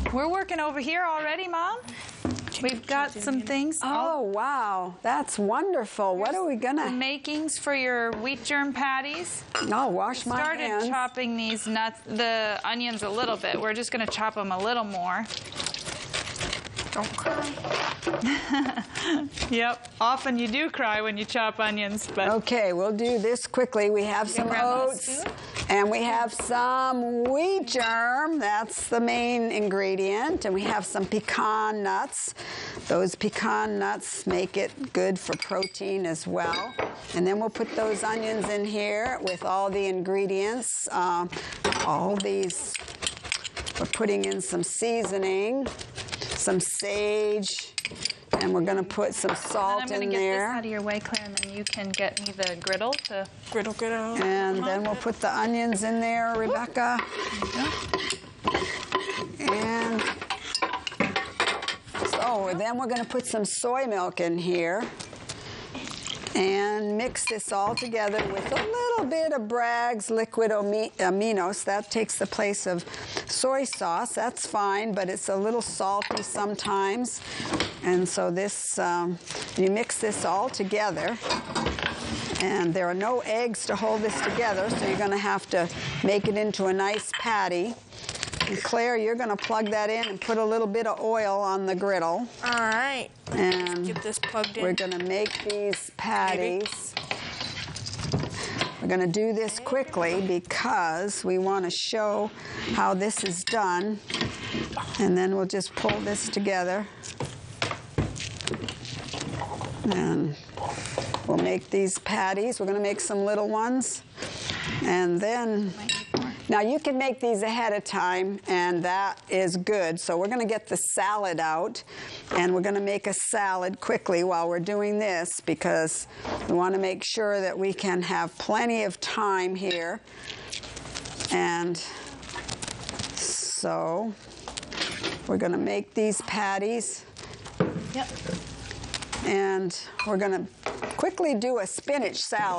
We're working over here already, Mom. We've got some things. Oh, wow. That's wonderful. What are we going The to... makings for your wheat germ patties. I'll wash my hands. Started chopping these the onions a little bit. We're just going to chop them a little more. Don't cry. Yep. Often you do cry when you chop onions, but... Okay, we'll do this quickly. We have some oats, and we have some wheat germ. That's the main ingredient. And we have some pecan nuts. Those pecan nuts make it good for protein as well. And then we'll put those onions in here with all the ingredients. All these, we're putting in some seasoning, some sage, and we're going to put some salt in there. I'm going to get this out of your way, Claire, and then you can get me the griddle to... Griddle. And then we'll put the onions in there, Rebecca. And so then we're going to put some soy milk in here and mix this all together with a little bit of Bragg's liquid aminos. That takes the place of soy sauce. That's fine, but it's a little salty sometimes. And so this, you mix this all together. And there are no eggs to hold this together, so you're going to have to make it into a nice patty. And Claire, you're going to plug that in and put a little bit of oil on the griddle. All right. And get this plugged in. We're going to make these patties. We're going to do this quickly because we want to show how this is done. And then we'll just pull this together. And we'll make these patties. We're going to make some little ones. And then... Now, you can make these ahead of time, and that is good. So we're going to get the salad out, and we're going to make a salad quickly while we're doing this because we want to make sure that we can have plenty of time here. And so we're going to make these patties. Yep. And we're going to quickly do a spinach salad.